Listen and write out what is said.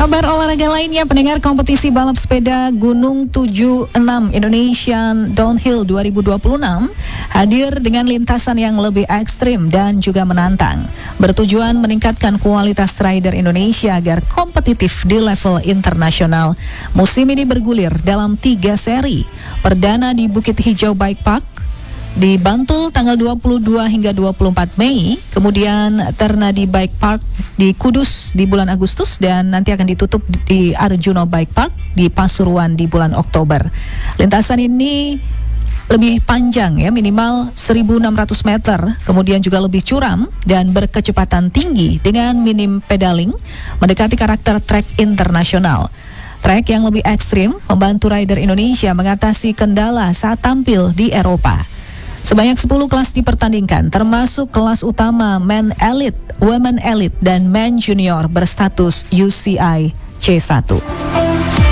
Kabar olahraga lainnya, pendengar, kompetisi balap sepeda Gunung 76 Indonesian Downhill 2026 hadir dengan lintasan yang lebih ekstrim dan juga menantang, bertujuan meningkatkan kualitas rider Indonesia agar kompetitif di level internasional. Musim ini bergulir dalam 3 seri. Perdana di Bukit Hijau Bike Park di Bantul tanggal 22 hingga 24 Mei, kemudian Ternadi Bike Park di Kudus di bulan Agustus, dan nanti akan ditutup di Arjuna Bike Park di Pasuruan di bulan Oktober. Lintasan ini lebih panjang ya, minimal 1.600 meter, kemudian juga lebih curam dan berkecepatan tinggi dengan minim pedaling, mendekati karakter trek internasional. Trek yang lebih ekstrim membantu rider Indonesia mengatasi kendala saat tampil di Eropa. Sebanyak 10 kelas dipertandingkan, termasuk kelas utama Men Elite, Women Elite, dan Men Junior berstatus UCI C1.